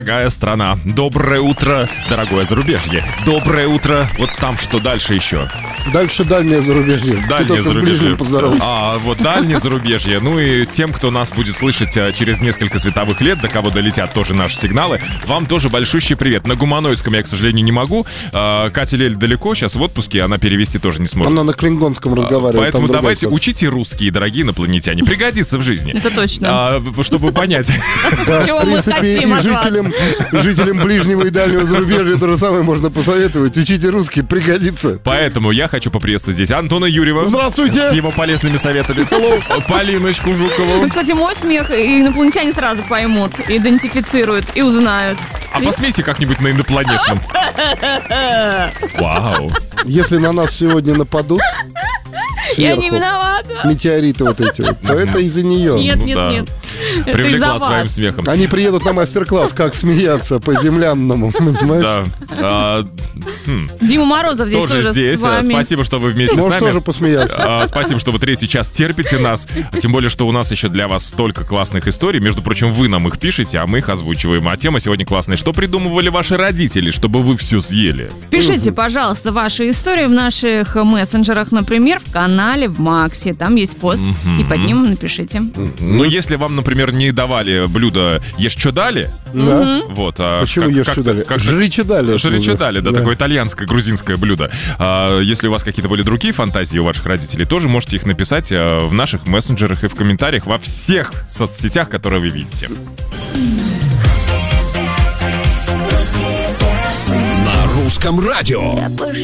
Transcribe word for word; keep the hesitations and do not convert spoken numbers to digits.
Дорогая страна, доброе утро, дорогое зарубежье. Доброе утро, вот там что дальше еще? Дальше дальнее зарубежье. Дальнее зарубежье. Поздоровайся. А вот дальнее зарубежье. Ну и тем, кто нас будет слышать а, через несколько световых лет, до кого долетят тоже наши сигналы, вам тоже большущий привет. На гуманоидском я, к сожалению, не могу. А, Катя Лель далеко, сейчас в отпуске, она перевести тоже не сможет. Она на клингонском разговаривает. А, поэтому там давайте ситуация. учите русские, дорогие инопланетяне. Пригодится в жизни. Это точно. А, чтобы понять. Да, Чего в мы принципе, хотим и от вас. жителям, и жителям ближнего и дальнего зарубежья то же самое можно посоветовать. Учите русский, пригодится. Поэтому я хочу поприветствовать здесь Антона Юрьева. Здравствуйте. С его полезными советами. Полиночку Жукову. Ну, кстати, мой смех и инопланетяне сразу поймут, идентифицируют и узнают. А посмейся как-нибудь на инопланетном. Вау. Если на нас сегодня нападут Я сверху, не виновата. метеориты вот эти вот, то это из-за нее. Нет, Ну нет, да. нет. Это Привлекла из-за своим вас. смехом. Они приедут на мастер-класс, как смеяться по-землянному, понимаешь? Да. А, хм, Дима Морозов здесь тоже, тоже здесь. с вами. Спасибо, что вы вместе с Можешь нами. тоже посмеяться. А, Спасибо, что вы третий час терпите нас. Тем более, что у нас еще для вас столько классных историй. Между прочим, вы нам их пишете, а мы их озвучиваем. А тема сегодня классная. Что придумывали ваши родители, чтобы вы все съели? Пишите, пожалуйста, ваши истории в наших мессенджерах, например, в канале, в Максе. Там есть пост, и под ним напишите. Ну, если вам, например, не давали блюдо «Ешь, что дали», Да. вот, а Почему как- ешь, как- что дали? как- Жри, что дали. Жри, что дали, да, Да. такое итальянское, грузинское блюдо. А, если у вас какие-то были другие фантазии у ваших родителей, тоже можете их написать а, в наших мессенджерах и в комментариях во всех соцсетях, которые вы видите. На русском радио.